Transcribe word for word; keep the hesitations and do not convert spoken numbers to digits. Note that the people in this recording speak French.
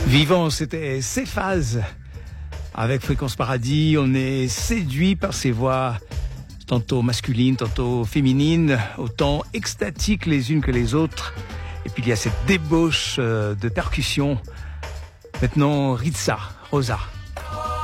Vivant, c'était ces phases. Avec Fréquence Paradis, on est séduit par ces voix tantôt masculines, tantôt féminines, autant extatiques les unes que les autres. Et puis il y a cette débauche de percussion. Maintenant, Ritza, Rosa.